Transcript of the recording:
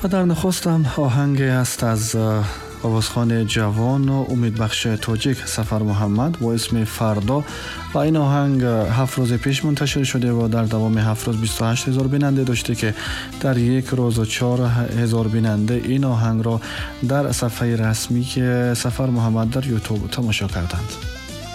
و در نخستم آهنگی است از آوازخوان جوان و امیدبخش تاجیک سفر محمد با اسم فردا و این آهنگ 7 روز پیش منتشر شده و در دوام 7 روز 28,000 بیننده داشته که در یک روز و 4,000 بیننده این آهنگ را در صفحه رسمی که سفر محمد در یوتیوب تماشا کردند.